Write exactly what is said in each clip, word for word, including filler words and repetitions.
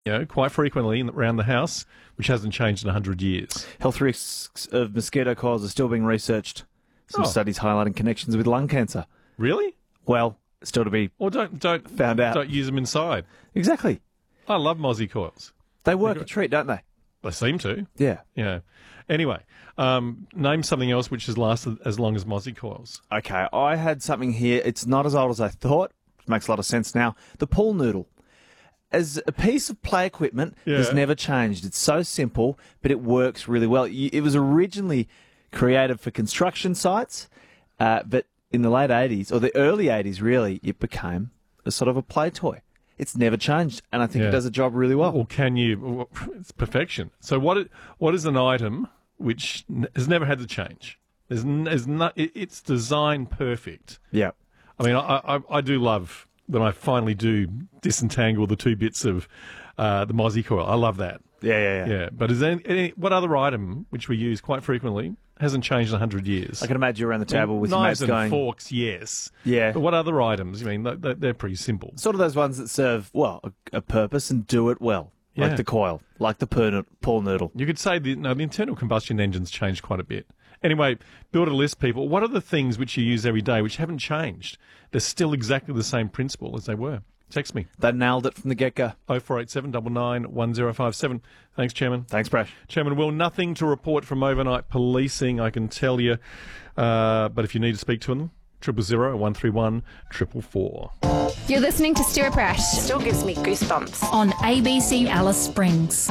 you know, quite frequently in, around the house, which hasn't changed in one hundred years. Health risks of mosquito coils are still being researched. Some Oh. studies highlighting connections with lung cancer. Really? Well, still to be Or don't don't found out. Don't use them inside. Exactly. I love Mozzie coils. They work a treat, don't they? They seem to. Yeah. Yeah. Anyway, um, name something else which has lasted as long as Mozzie coils. Okay, I had something here. It's not as old as I thought. It makes a lot of sense now. The pool noodle. As a piece of play equipment, Yeah. has never changed. It's so simple, but it works really well. You- It was originally created for construction sites, uh, but in the late eighties, or the early eighties really, it became a sort of a play toy. It's never changed, and I think Yeah. it does a job really well. Or can you? It's perfection. So what? it- What is an item which n- has never had to change? There's, n- there's not. it- It's designed perfect. Yeah. I mean, I, I, I do love when I finally do disentangle the two bits of uh, the Mozzie coil. I love that. Yeah, yeah, yeah. Yeah. But is there any, any, what other item which we use quite frequently hasn't changed in one hundred years? I can imagine you around the table with your Knives mates and going... forks, yes. Yeah. But what other items? I mean, they- they- they're pretty simple. Sort of those ones that serve, well, a, a purpose and do it well. Yeah. Like the coil, like the pool pool noodle. You could say the, no, the internal combustion engine's changed quite a bit. Anyway, build a list, people. What are the things which you use every day which haven't changed? They're still exactly the same principle as they were. Text me. They nailed it from the get-go. oh four eight seven, nine nine, one oh five seven. Thanks, Chairman. Thanks, Brash. Chairman Will, nothing to report from overnight policing, I can tell you. Uh, but if you need to speak to them, triple zero one three one triple four. You're listening to Stuart Brash Still gives me goosebumps. On A B C Alice Springs.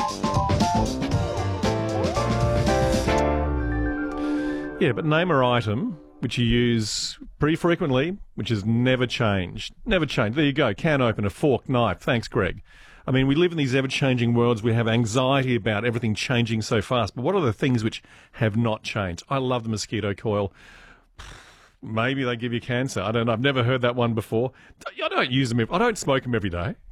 Yeah, but name an item which you use pretty frequently, which has never changed. Never changed. There you go. Can opener, fork, knife. Thanks, Greg. I mean, we live in these ever-changing worlds. We have anxiety about everything changing so fast. But what are the things which have not changed? I love the mosquito coil. Maybe they give you cancer. I don't know. I've never heard that one before. I don't use them. I don't smoke them every day.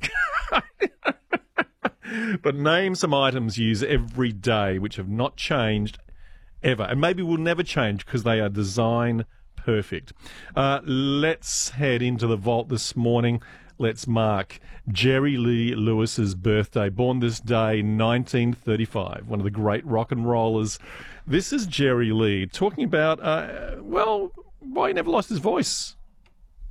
But name some items you use every day which have not changed ever. And maybe will never change because they are design perfect. Uh, let's head into the vault this morning. Let's mark Jerry Lee Lewis's birthday. Born this day, nineteen thirty-five. One of the great rock and rollers. This is Jerry Lee talking about, uh, well, why he never lost his voice.